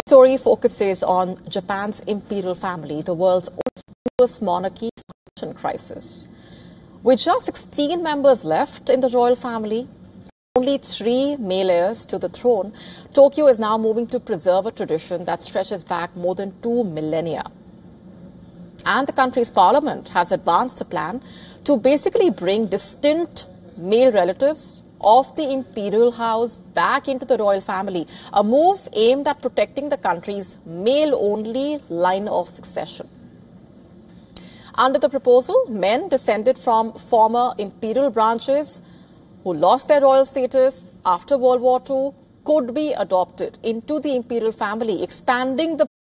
Story focuses on Japan's imperial family, the world's oldest monarchy crisis. With just 16 members left in the royal family, only 3 male heirs to the throne, Tokyo is now moving to preserve a tradition that stretches back more than 2 millennia. And the country's parliament has advanced a plan to basically bring distant male relatives of the imperial house back into the royal family, a move aimed at protecting the country's male-only line of succession. Under the proposal, men descended from former imperial branches who lost their royal status after World War II could be adopted into the imperial family, expanding the.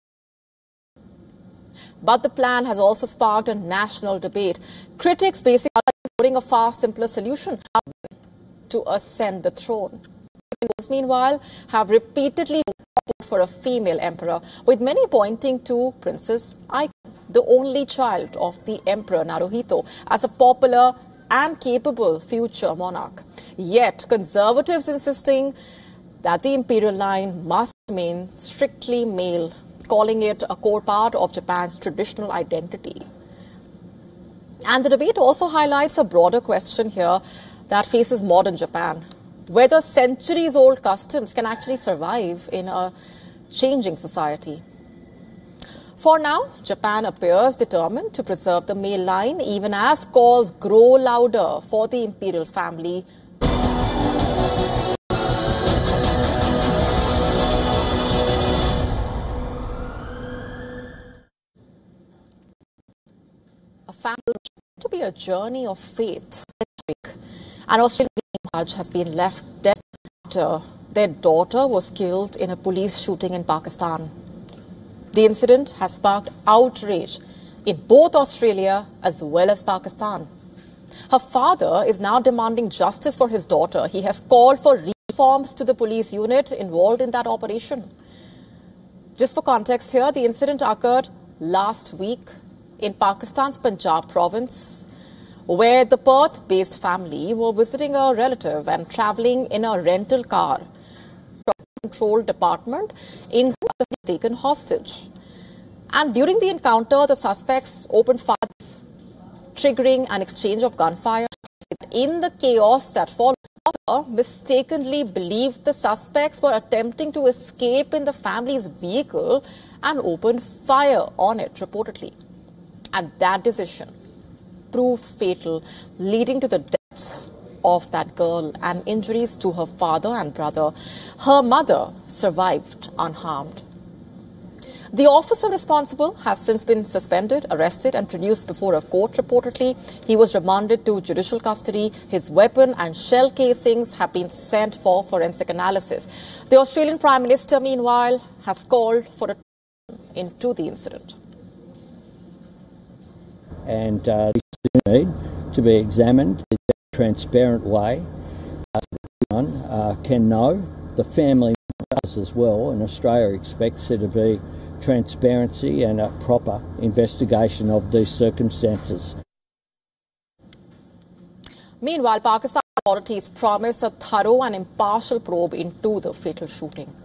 But the plan has also sparked a national debate. Critics basically are exploring a far simpler solution to ascend the throne. Those, meanwhile, have repeatedly called for a female emperor, with many pointing to Princess Aiko, the only child of the Emperor Naruhito, as a popular and capable future monarch. Yet, conservatives insisting that the imperial line must remain strictly male, calling it a core part of Japan's traditional identity. And the debate also highlights a broader question here that faces modern Japan, whether centuries-old customs can actually survive in a changing society. For now, Japan appears determined to preserve the male line, even as calls grow louder for the imperial family. A family to be a journey of faith. An Australian judge has been left dead after their daughter was killed in a police shooting in Pakistan. The incident has sparked outrage in both Australia as well as Pakistan. Her father is now demanding justice for his daughter. He has called for reforms to the police unit involved in that operation. Just for context here, the incident occurred last week in Pakistan's Punjab province, where the Perth-based family were visiting a relative and travelling in a rental car. Control department in taken hostage. And during the encounter, the suspects opened fire, triggering an exchange of gunfire. In the chaos that followed, mistakenly believed the suspects were attempting to escape in the family's vehicle and opened fire on it, reportedly. And that decision proved fatal, leading to the deaths of that girl and injuries to her father and brother. Her mother survived unharmed. The officer responsible has since been suspended, arrested and produced before a court, reportedly. He was remanded to judicial custody. His weapon and shell casings have been sent for forensic analysis. The Australian Prime Minister, meanwhile, has called for a into the incident. And need to be examined in a transparent way. Everyone can know, the family does as well, and Australia expects there to be transparency and a proper investigation of these circumstances. Meanwhile, Pakistan authorities promise a thorough and impartial probe into the fatal shooting.